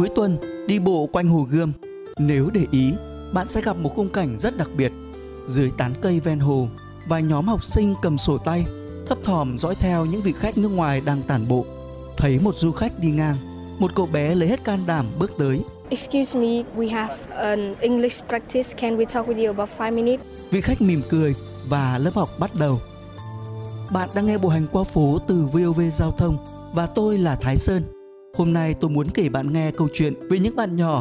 cuối tuần đi bộ quanh Hồ Gươm. Nếu để ý, bạn sẽ gặp một khung cảnh rất đặc biệt. Dưới tán cây ven hồ, vài nhóm học sinh cầm sổ tay, thấp thỏm dõi theo những vị khách nước ngoài đang tản bộ. Thấy một du khách đi ngang, một cậu bé lấy hết can đảm bước tới. Excuse me, we have an English practice. Can we talk with you about 5 minutes? Vị khách mỉm cười và lớp học bắt đầu. Bạn đang nghe Bộ Hành Qua Phố từ VOV Giao thông và tôi là Thái Sơn. Hôm nay tôi muốn kể bạn nghe câu chuyện về những bạn nhỏ